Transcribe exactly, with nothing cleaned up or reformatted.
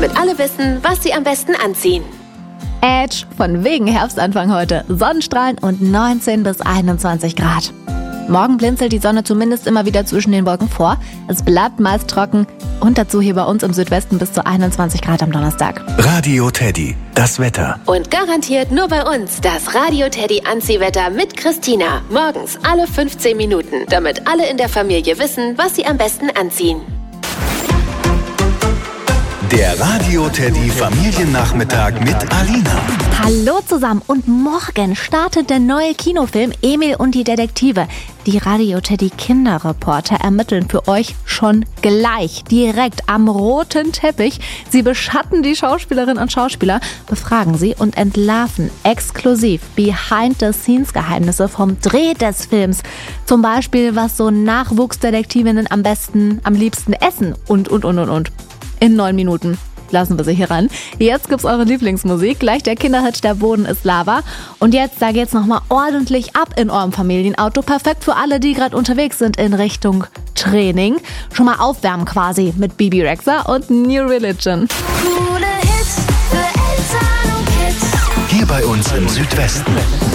damit alle wissen, was sie am besten anziehen. Edge, von wegen Herbstanfang heute. Sonnenstrahlen und neunzehn bis einundzwanzig Grad. Morgen blinzelt die Sonne zumindest immer wieder zwischen den Wolken vor. Es bleibt meist trocken und dazu hier bei uns im Südwesten bis zu einundzwanzig Grad am Donnerstag. Radio Teddy, das Wetter. Und garantiert nur bei uns das Radio Teddy Anziehwetter mit Christina. Morgens alle fünfzehn Minuten, damit alle in der Familie wissen, was sie am besten anziehen. Der Radio Teddy Familiennachmittag mit Alina. Hallo zusammen und morgen startet der neue Kinofilm Emil und die Detektive. Die Radio Teddy Kinderreporter ermitteln für euch schon gleich, direkt am roten Teppich. Sie beschatten die Schauspielerinnen und Schauspieler, befragen sie und entlarven exklusiv Behind-the-Scenes-Geheimnisse vom Dreh des Films. Zum Beispiel, was so Nachwuchsdetektivinnen am besten, am liebsten essen und, und, und, und, und. In neun Minuten lassen wir sie hier ran. Jetzt gibt's eure Lieblingsmusik. Gleich der Kinderhit Der Boden ist Lava. Und jetzt, da geht's nochmal ordentlich ab in eurem Familienauto. Perfekt für alle, die gerade unterwegs sind in Richtung Training. Schon mal aufwärmen quasi mit Bibi Rexha und New Religion. Hier bei uns im Südwesten.